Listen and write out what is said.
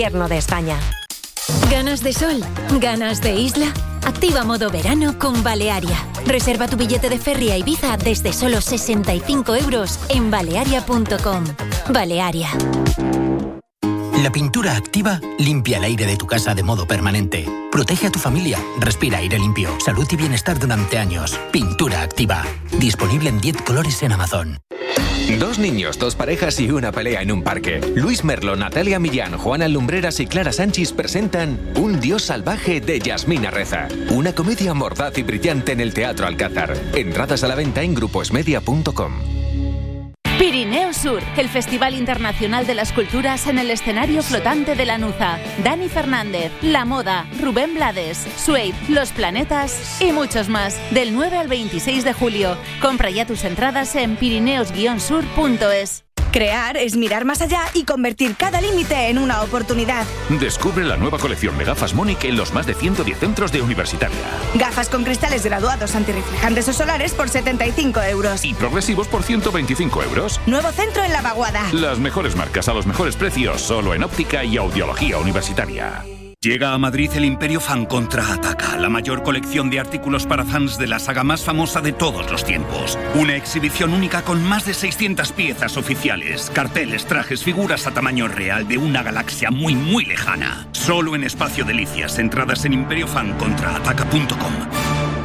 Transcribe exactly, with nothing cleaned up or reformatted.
Gobierno de España. ¿Ganas de sol? ¿Ganas de isla? Activa modo verano con Balearia. Reserva tu billete de ferry a Ibiza desde solo sesenta y cinco euros en balearia punto com. Balearia. La pintura activa limpia el aire de tu casa de modo permanente. Protege a tu familia. Respira aire limpio. Salud y bienestar durante años. Pintura activa. Disponible en diez colores en Amazon. Dos niños, dos parejas y una pelea en un parque. Luis Merlo, Natalia Millán, Juana Lumbreras y Clara Sánchez presentan Un dios salvaje de Yasmina Reza. Una comedia mordaz y brillante en el Teatro Alcázar. Entradas a la venta en gruposmedia punto com. Pirineo Sur, el Festival Internacional de las Culturas en el escenario flotante de Lanuza. Dani Fernández, La Moda, Rubén Blades, Suede, Los Planetas y muchos más. Del nueve al veintiséis de julio. Compra ya tus entradas en pirineos guion sur punto es. Crear es mirar más allá y convertir cada límite en una oportunidad. Descubre la nueva colección de gafas Mónic en los más de ciento diez centros de Universitaria. Gafas con cristales graduados antirreflejantes o solares por setenta y cinco euros. Y progresivos por ciento veinticinco euros. Nuevo centro en La Vaguada. Las mejores marcas a los mejores precios, solo en óptica y audiología universitaria. Llega a Madrid el Imperio Fan Contraataca, la mayor colección de artículos para fans de la saga más famosa de todos los tiempos. Una exhibición única con más de seiscientas piezas oficiales, carteles, trajes, figuras a tamaño real de una galaxia muy muy lejana. Solo en Espacio Delicias, entradas en imperio fan contraataca punto com.